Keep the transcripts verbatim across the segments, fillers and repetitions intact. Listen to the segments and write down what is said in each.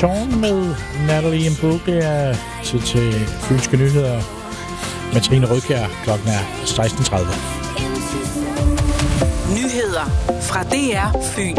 Sean med Natalie Imbruglia. Tid til Fynske Nyheder med Trine Rødkjær. Klokken er seksten tredive. Nyheder fra D R Fyn.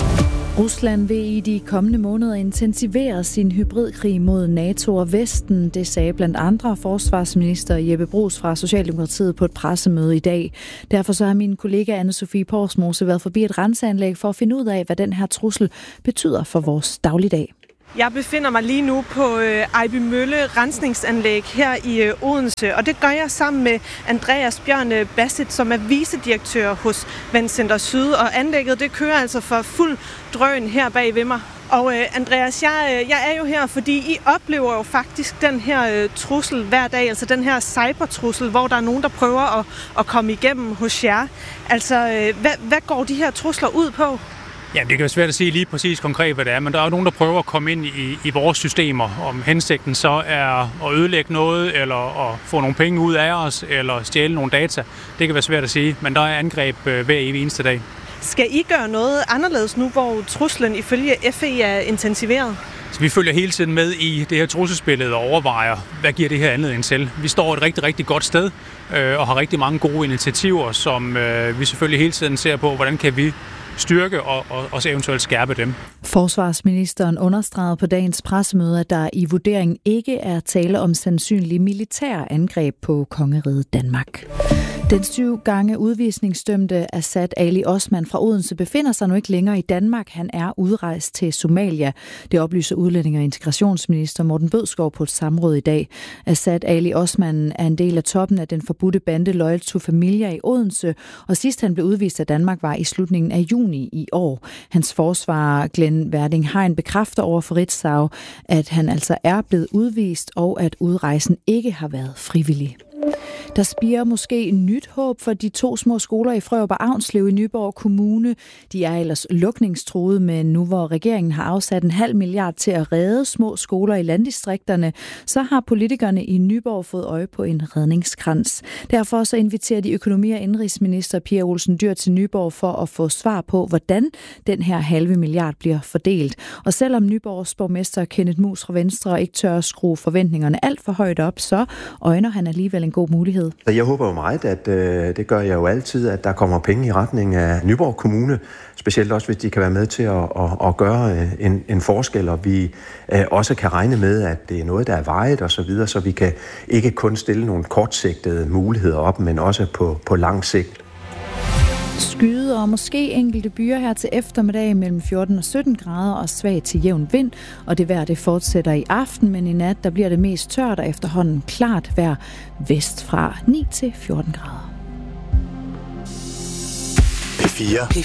Rusland vil i de kommende måneder intensivere sin hybridkrig mod NATO og Vesten. Det sagde blandt andre forsvarsminister Jeppe Bruus fra Socialdemokratiet på et pressemøde i dag. Derfor så har min kollega Anne-Sophie Porsmose været forbi et renseanlæg for at finde ud af, hvad den her trussel betyder for vores dagligdag. Jeg befinder mig lige nu på øh, Ejbymølle Rensningsanlæg her i øh, Odense, og det gør jeg sammen med Andreas Bjørn Bassett, som er vicedirektør hos Vandcenter Syd, og anlægget det kører altså for fuld drøn her bag ved mig. Og øh, Andreas, jeg, øh, jeg er jo her, fordi I oplever jo faktisk den her øh, trussel hver dag, altså den her cybertrussel, hvor der er nogen, der prøver at, at komme igennem hos jer. Altså, øh, hvad, hvad går de her trusler ud på? Ja, det kan være svært at sige lige præcis konkret, hvad det er, men der er jo nogen, der prøver at komme ind i, i vores systemer. Om hensigten så er at ødelægge noget, eller at få nogle penge ud af os, eller stjæle nogle data. Det kan være svært at sige, men der er angreb hver evig eneste dag. Skal I gøre noget anderledes nu, hvor truslen ifølge F E er intensiveret? Så vi følger hele tiden med i det her trusselsbillede og overvejer, hvad giver det her anledning til. Vi står et rigtig, rigtig godt sted øh, og har rigtig mange gode initiativer, som øh, vi selvfølgelig hele tiden ser på, hvordan kan vi styrke og, og også eventuelt skærpe dem. Forsvarsministeren understregede på dagens pressemøde, at der i vurderingen ikke er tale om sandsynlige militære angreb på kongeriget Danmark. Den syv gange udvisningsdømte Asad Ali Osman fra Odense befinder sig nu ikke længere i Danmark. Han er udrejst til Somalia. Det oplyser udlændinge- og integrationsminister Morten Bødskov på et samråd i dag. Asad Ali Osman er en del af toppen af den forbudte bande Loyal to Familia i Odense, og sidst han blev udvist af Danmark var i slutningen af juni i år. Hans forsvarer Glenn Verding Hein bekræfter over for Ritzau, at han altså er blevet udvist, og at udrejsen ikke har været frivillig. Der spirer måske nyt håb for de to små skoler i Frørup og Avnslev i Nyborg Kommune. De er ellers lukningstruede, men nu hvor regeringen har afsat en halv milliard til at redde små skoler i landdistrikterne, så har politikerne i Nyborg fået øje på en redningskrans. Derfor så inviterer de økonomi- og indrigsminister Pia Olsen Dyhr til Nyborg for at få svar på, hvordan den her halve milliard bliver fordelt. Og selvom Nyborgs borgmester Kenneth Mus fra Venstre ikke tør at skrue forventningerne alt for højt op, så øjner han alligevel en god mulighed. Jeg håber jo meget, at øh, det gør jeg jo altid, at der kommer penge i retning af Nyborg Kommune, specielt også hvis de kan være med til at, at, at gøre en, en forskel, og vi øh, også kan regne med, at det er noget, der er vejet og så videre, så vi kan ikke kun stille nogle kortsigtede muligheder op, men også på, på lang sigt. Skyde og måske enkelte byer her til eftermiddag mellem fjorten og sytten grader og svag til jævn vind, og det vejr det fortsætter i aften, men i nat der bliver det mest tørt og efterhånden klart vejr vest fra ni til fjorten grader. P fire.